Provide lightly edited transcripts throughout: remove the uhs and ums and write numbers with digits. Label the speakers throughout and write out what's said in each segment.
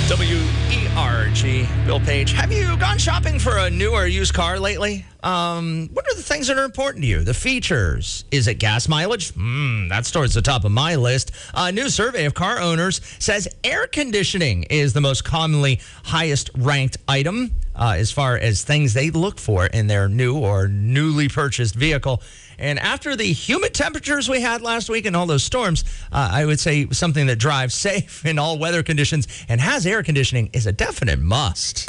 Speaker 1: WERG, Bill Page. Have you gone shopping for a new or used car lately? What are the things that are important to you? The features. Is it gas mileage? That's towards the top of my list. A new survey of car owners says air conditioning is the most commonly highest ranked item as far as things they look for in their new or newly purchased vehicle. And after the humid temperatures we had last week and all those storms, I would say something that drives safe in all weather conditions and has air conditioning is a definite must.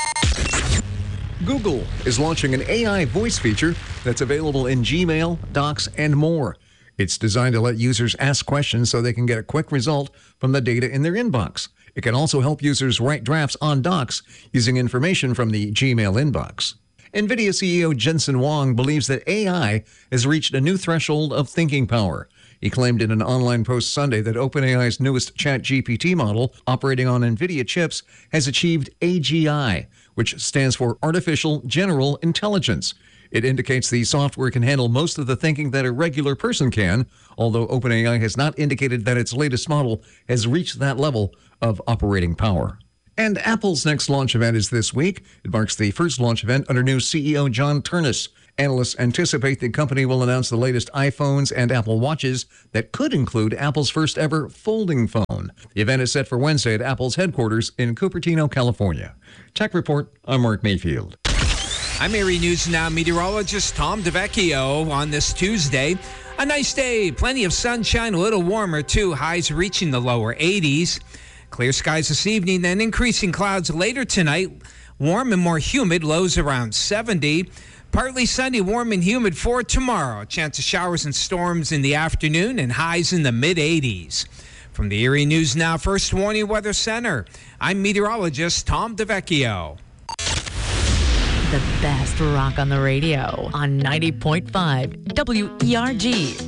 Speaker 2: Google is launching an AI voice feature that's available in Gmail, Docs, and more. It's designed to let users ask questions so they can get a quick result from the data in their inbox. It can also help users write drafts on Docs using information from the Gmail inbox. NVIDIA CEO Jensen Huang believes that AI has reached a new threshold of thinking power. He claimed in an online post Sunday that OpenAI's newest ChatGPT model, operating on NVIDIA chips, has achieved AGI, which stands for Artificial General Intelligence. It indicates the software can handle most of the thinking that a regular person can, although OpenAI has not indicated that its latest model has reached that level of operating power. And Apple's next launch event is this week. It marks the first launch event under new CEO John Ternus. Analysts anticipate the company will announce the latest iPhones and Apple Watches that could include Apple's first ever folding phone. The event is set for Wednesday at Apple's headquarters in Cupertino, California. Tech Report, I'm Mark Mayfield.
Speaker 3: I'm Erie News Now meteorologist Tom DeVecchio on this Tuesday. A nice day, plenty of sunshine, a little warmer too, highs reaching the lower 80s. Clear skies this evening, then increasing clouds later tonight. Warm and more humid, lows around 70. Partly sunny, warm and humid for tomorrow. A chance of showers and storms in the afternoon and highs in the mid-80s. From the Erie News Now First Warning Weather Center, I'm meteorologist Tom DeVecchio.
Speaker 4: The best rock on the radio on 90.5 WERG.